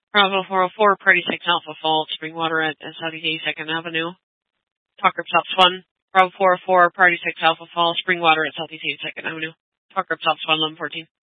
Bravo 404, Party 6 Alpha Fall, Springwater at Southeast 82nd Avenue. Talk Group Stops 1. Bravo 404, Party 6 Alpha Fall, Springwater at Southeast 82nd Avenue. Talk Group Stops 1, 1114.